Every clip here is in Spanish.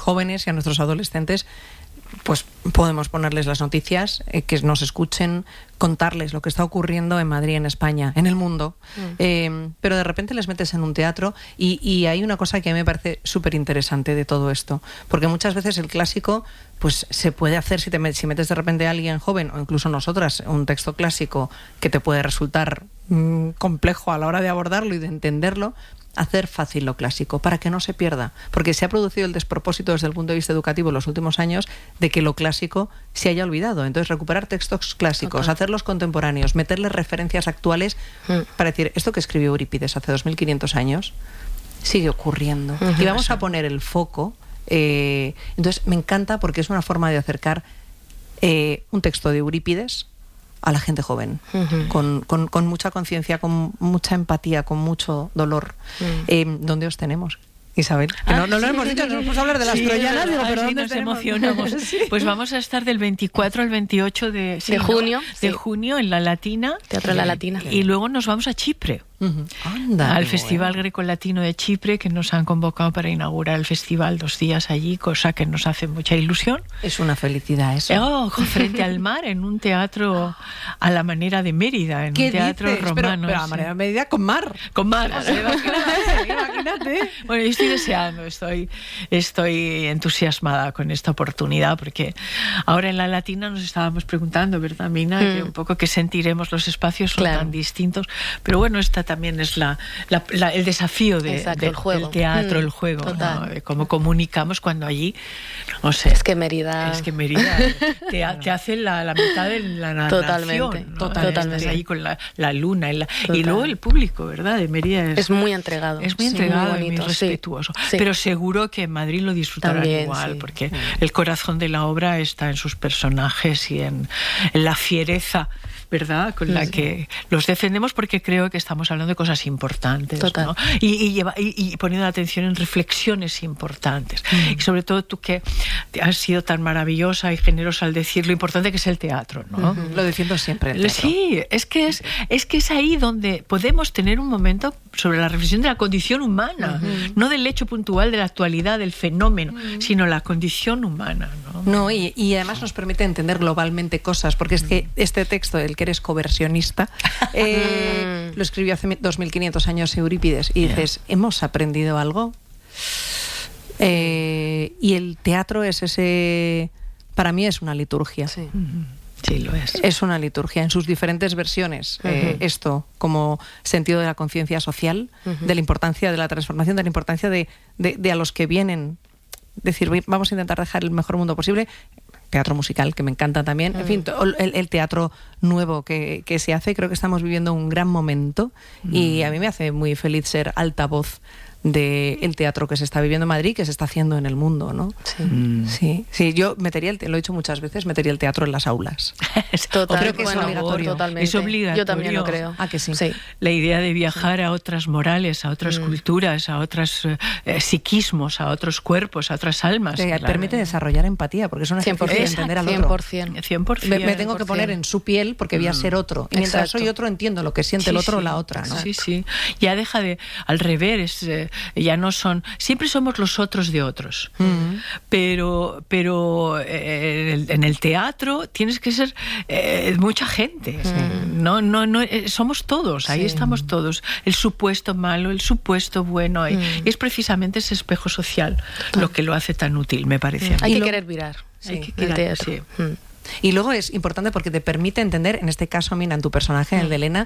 jóvenes y a nuestros adolescentes, pues podemos ponerles las noticias, que nos escuchen, contarles lo que está ocurriendo en Madrid, en España, en el mundo. Pero de repente les metes en un teatro y hay una cosa que a mí me parece súper interesante de todo esto, porque muchas veces el clásico pues se puede hacer si metes de repente a alguien joven, o incluso nosotras, un texto clásico que te puede resultar complejo a la hora de abordarlo y de entenderlo, hacer fácil lo clásico, para que no se pierda, porque se ha producido el despropósito desde el punto de vista educativo en los últimos años de que lo clásico se haya olvidado. Entonces, recuperar textos clásicos, hacerlos contemporáneos, meterles referencias actuales para decir, esto que escribió Eurípides hace 2500 años sigue ocurriendo. Y vamos a poner el foco. Entonces, me encanta porque es una forma de acercar un texto de Eurípides a la gente joven, con mucha conciencia, con mucha empatía, con mucho dolor. ¿Dónde os tenemos, Isabel? Que no lo hemos dicho, no nos vamos a hablar de las troyanas, digo, pero ¿dónde nos tenemos? Emocionamos. Pues vamos a estar del 24 al 28 de junio, de junio en La Latina. Teatro La Latina. Y luego nos vamos a Chipre. Anda, al Festival Grecolatino de Chipre, que nos han convocado para inaugurar el festival 2 días allí, cosa que nos hace mucha ilusión. Es una felicidad eso. Frente al mar, en un teatro a la manera de Mérida, en un teatro romano. Pero a la manera de Mérida con mar. Con mar. Imagínate. Bueno, yo estoy deseando, estoy entusiasmada con esta oportunidad, porque ahora en La Latina nos estábamos preguntando, ¿verdad, Mina? Que un poco que sentiremos, los espacios son tan distintos, pero bueno, esta también es el desafío del teatro, el juego, ¿no? De cómo comunicamos cuando allí, no sé. Es que Mérida te hace la mitad de la narración. Totalmente. Estás ahí con la luna y luego el público, ¿verdad? De Mérida es muy entregado. Es muy entregado muy y muy respetuoso. Sí. Pero seguro que en Madrid lo disfrutarán también, igual, porque el corazón de la obra está en sus personajes y en la fiereza, ¿verdad?, con la que los defendemos, porque creo que estamos hablando de cosas importantes, ¿no? Y poniendo atención en reflexiones importantes. Y sobre todo tú, que has sido tan maravillosa y generosa al decir lo importante que es el teatro, ¿no? Lo defiendo siempre, el teatro. Sí, es que es ahí donde podemos tener un momento sobre la reflexión de la condición humana, no del hecho puntual de la actualidad, del fenómeno, sino la condición humana, ¿no? Y además nos permite entender globalmente cosas, porque es que este texto, el que eres coversionista, lo escribió hace 2500 años Eurípides, y dices, ¿hemos aprendido algo? Y el teatro es para mí es una liturgia. Sí, lo es. Es una liturgia en sus diferentes versiones. Esto como sentido de la conciencia social, de la importancia de la transformación, de la importancia de a los que vienen, decir, vamos a intentar dejar el mejor mundo posible. Teatro musical, que me encanta también. En fin, el teatro nuevo que se hace, creo que estamos viviendo un gran momento y a mí me hace muy feliz ser altavoz del teatro que se está viviendo en Madrid, que se está haciendo en el mundo, ¿no? Sí, yo metería lo he dicho muchas veces, metería el teatro en las aulas. Creo que es obligatorio. Totalmente. Es obligatorio. Yo también lo creo. Que sí. La idea de viajar a otras morales, a otras culturas, a otros psiquismos, a otros cuerpos, a otras almas. Permite desarrollar empatía, porque es un ejercicio de entender al otro. 100%. Me tengo que poner en su piel porque voy a ser otro. Y mientras soy otro, entiendo lo que siente el otro o la otra, ¿no? Sí. Ya deja de... Al revés, ya no son... Siempre somos los otros de otros. Pero en el teatro tienes que ser mucha gente. No, somos todos, ahí estamos todos. El supuesto malo, el supuesto bueno. Y es precisamente ese espejo social lo que lo hace tan útil, me parece. Hay que querer virar. Hay que querer, sí. Y luego es importante porque te permite entender, en este caso, Mina, en tu personaje, en el de Elena,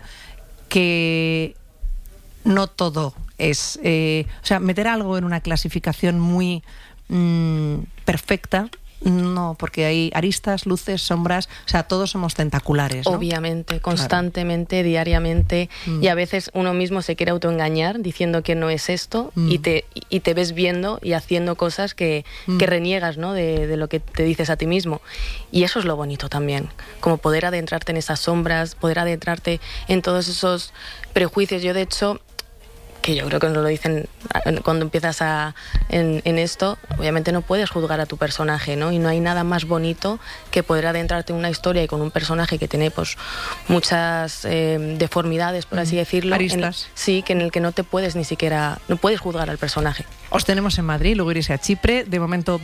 que no todo es... o sea, meter algo en una clasificación muy perfecta, no, porque hay aristas, luces, sombras, o sea, todos somos tentaculares, ¿no? Obviamente, constantemente, diariamente, y a veces uno mismo se quiere autoengañar diciendo que no es esto, y te ves viendo y haciendo cosas que reniegas, ¿no?, de lo que te dices a ti mismo. Y eso es lo bonito también, como poder adentrarte en esas sombras, poder adentrarte en todos esos prejuicios. Yo, de hecho, que yo creo que nos lo dicen cuando empiezas en esto, obviamente no puedes juzgar a tu personaje, ¿no? Y no hay nada más bonito que poder adentrarte en una historia y con un personaje que tiene pues muchas deformidades, por así decirlo. Aristas. Que en el que no puedes juzgar al personaje. Os tenemos en Madrid, luego iréis a Chipre, de momento